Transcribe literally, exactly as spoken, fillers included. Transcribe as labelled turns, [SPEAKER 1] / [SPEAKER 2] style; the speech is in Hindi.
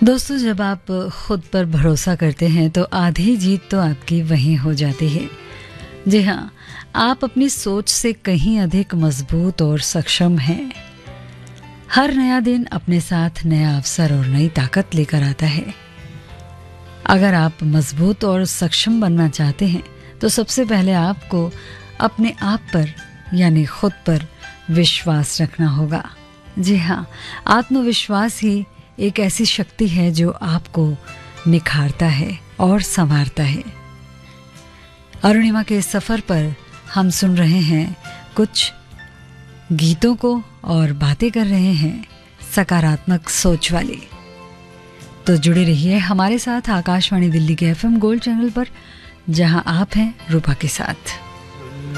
[SPEAKER 1] दोस्तों, जब आप खुद पर भरोसा करते हैं तो आधी जीत तो आपकी वहीं हो जाती है। जी हाँ, आप अपनी सोच से कहीं अधिक मजबूत और सक्षम हैं। हर नया दिन अपने साथ नया अवसर और नई ताकत लेकर आता है। अगर आप मजबूत और सक्षम बनना चाहते हैं तो सबसे पहले आपको अपने आप पर यानी खुद पर विश्वास रखना होगा। जी हाँ, आत्मविश्वास ही एक ऐसी शक्ति है जो आपको निखारता है और संवारता है। अरुणिमा के सफ़र पर हम सुन रहे हैं कुछ गीतों को और बातें कर रहे हैं सकारात्मक सोच वाली। तो जुड़े रहिए हमारे साथ आकाशवाणी दिल्ली के एफ एम गोल्ड चैनल पर, जहां आप हैं रूपा के साथ।